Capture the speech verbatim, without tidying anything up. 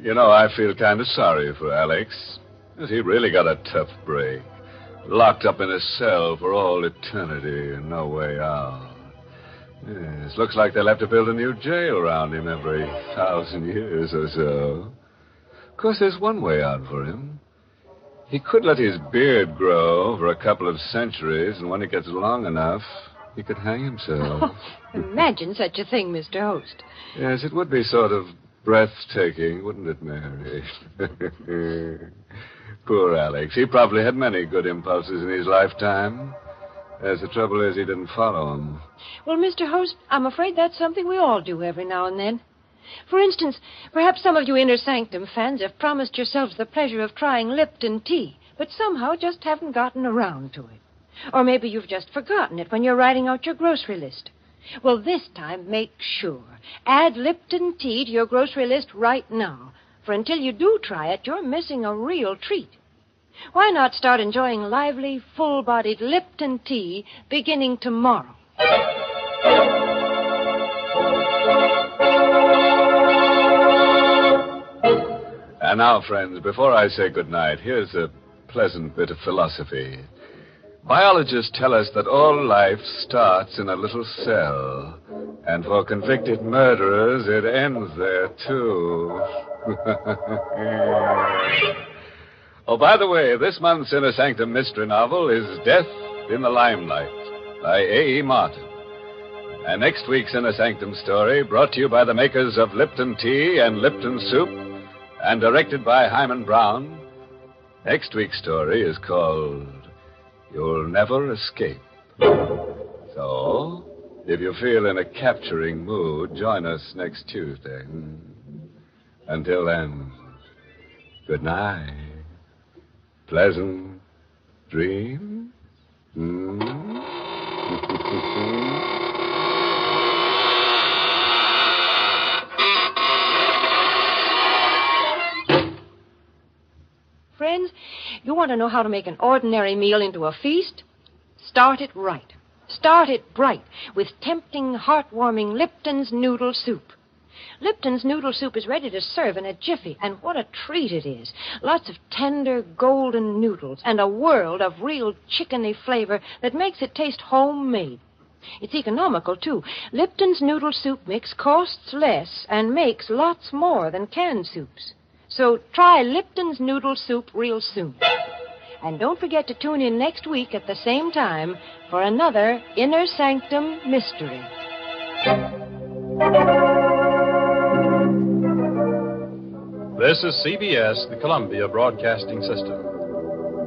You know, I feel kind of sorry for Alex. He really got a tough break. Locked up in a cell for all eternity and no way out. Yes, looks like they'll have to build a new jail around him every thousand years or so. Of course, there's one way out for him. He could let his beard grow for a couple of centuries, and when it gets long enough, he could hang himself. Oh, imagine such a thing, Mister Host. Yes, it would be sort of breathtaking, wouldn't it, Mary? Poor Alex. He probably had many good impulses in his lifetime. As the trouble is, he didn't follow them. Well, Mister Host, I'm afraid that's something we all do every now and then. For instance, perhaps some of you Inner Sanctum fans have promised yourselves the pleasure of trying Lipton tea, but somehow just haven't gotten around to it. Or maybe you've just forgotten it when you're writing out your grocery list. Well, this time, make sure. Add Lipton tea to your grocery list right now. For until you do try it, you're missing a real treat. Why not start enjoying lively, full-bodied Lipton tea beginning tomorrow? And now, friends, before I say goodnight, here's a pleasant bit of philosophy. Biologists tell us that all life starts in a little cell, and for convicted murderers, it ends there, too. Oh, by the way, this month's Inner Sanctum mystery novel is Death in the Limelight by A E. Martin. And next week's Inner Sanctum story, brought to you by the makers of Lipton Tea and Lipton Soup, and directed by Hyman Brown, next week's story is called You'll Never Escape. So, if you feel in a capturing mood, join us next Tuesday. Until then, good night. Pleasant dreams. Mm. Friends, you want to know how to make an ordinary meal into a feast? Start it right. Start it bright with tempting, heartwarming Lipton's Noodle Soup. Lipton's Noodle Soup is ready to serve in a jiffy, and what a treat it is. Lots of tender, golden noodles and a world of real chickeny flavor that makes it taste homemade. It's economical, too. Lipton's Noodle Soup mix costs less and makes lots more than canned soups. So try Lipton's Noodle Soup real soon. And don't forget to tune in next week at the same time for another Inner Sanctum mystery. This is C B S, the Columbia Broadcasting System.